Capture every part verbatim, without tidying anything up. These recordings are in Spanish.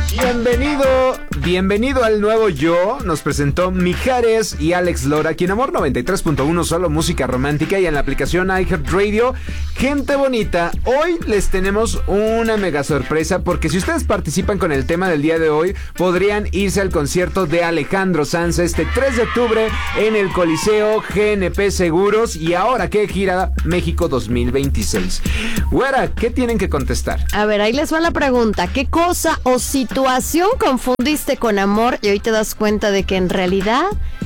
Bienvenido, bienvenido al nuevo yo. Nos presentó Mijares y Alex Lora, aquí en Amor noventa y tres punto uno, solo música romántica, y en la aplicación iHeartRadio. Gente bonita, hoy les tenemos una mega sorpresa, porque si ustedes participan con el tema del día de hoy, podrían irse al concierto de Alejandro Sanz este tres de octubre en el Coliseo G N P Seguros. Y ahora que gira México dos mil veintiséis. Güera, ¿qué tienen que contestar? A ver, ahí les va la pregunta. ¿Qué cosa o situación confundiste con amor y hoy te das cuenta de que en realidad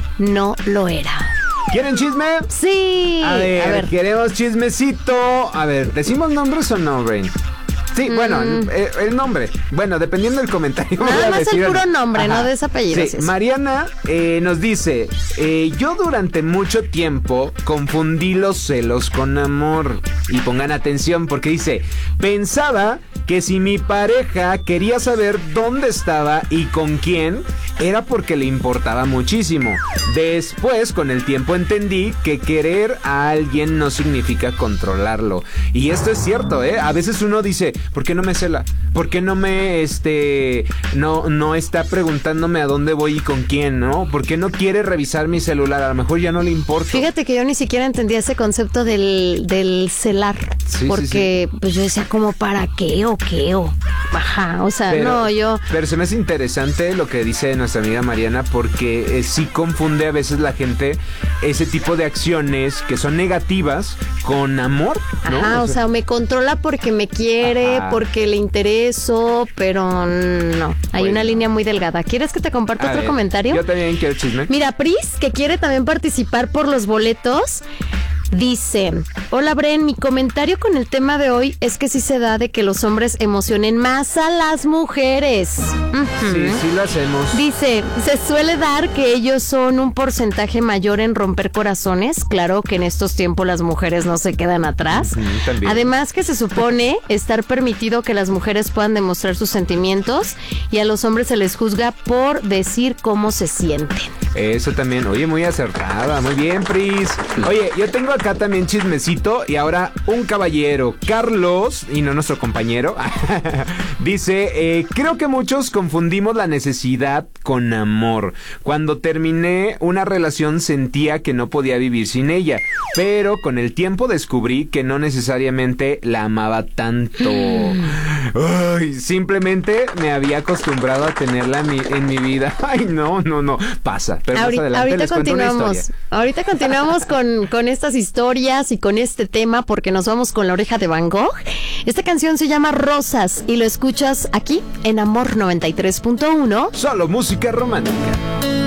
no lo era? ¿Quieren chisme? Sí. A ver, a ver. queremos chismecito. A ver, ¿decimos nombres o no, Rain? Sí, mm. bueno, el, el nombre. Bueno, dependiendo del comentario. Nada más el puro nombre, Ajá. no desapellidos. Sí, Mariana eh, nos dice, eh, yo durante mucho tiempo confundí los celos con amor. Y pongan atención porque dice, pensaba que si mi pareja quería saber dónde estaba y con quién, era porque le importaba muchísimo. Después, con el tiempo, entendí que querer a alguien no significa controlarlo. Y esto es cierto, ¿eh? A veces uno dice, ¿por qué no me cela? ¿Por qué no me, este, no, no está preguntándome a dónde voy y con quién, ¿no? ¿Por qué no quiere revisar mi celular? A lo mejor ya no le importa. Fíjate que yo ni siquiera entendía ese concepto del, del celar. Sí, porque, sí, sí. pues yo decía, ¿como para qué o qué o? Ajá, o sea, pero, no, yo... Pero se me hace interesante lo que dice nuestra amiga Mariana, porque eh, sí confunde a veces la gente ese tipo de acciones que son negativas con amor, ¿no? Ajá, o sea, o sea me controla porque me quiere, ajá, porque le intereso, pero no, hay bueno. una línea muy delgada. ¿Quieres que te comparta a otro ver, comentario? Yo también quiero chisme. Mira, Pris, que quiere también participar por los boletos, dice, hola Bren, mi comentario con el tema de hoy es que sí se da de que los hombres emocionen más a las mujeres. Uh-huh. Sí, sí lo hacemos. Dice, se suele dar que ellos son un porcentaje mayor en romper corazones. Claro que en estos tiempos las mujeres no se quedan atrás. Uh-huh, además que se supone estar permitido que las mujeres puedan demostrar sus sentimientos y a los hombres se les juzga por decir cómo se sienten. Eso también, oye, muy acertada, muy bien, Pris. Oye, yo tengo acá también chismecito y ahora un caballero, Carlos, y no nuestro compañero, dice, eh, creo que muchos confundimos la necesidad con amor. Cuando terminé una relación sentía que no podía vivir sin ella, pero con el tiempo descubrí que no necesariamente la amaba tanto. Ay, simplemente me había acostumbrado a tenerla en mi, en mi vida. Ay, no, no, no, pasa. Pero ahorita, más adelante ahorita les continuamos. Cuento una historia. Ahorita continuamos con, con estas historias y con este tema porque nos vamos con La Oreja de Van Gogh. Esta canción se llama Rosas y lo escuchas aquí en Amor noventa y tres punto uno. Solo música romántica.